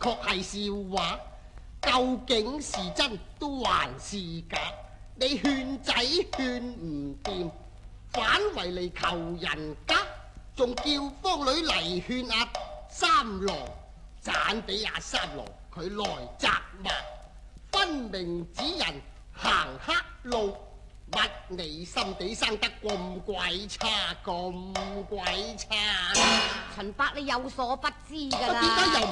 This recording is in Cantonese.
確係笑話，究竟是真都還是假？你勸仔勸唔掂，反為嚟求人家，仲叫坊女嚟勸阿三郎，盞俾阿三郎佢來責罵，分明指人行黑路。乜你心地生得咁鬼差，咁鬼差？ 秦伯你有所不知㗎啦。 點解又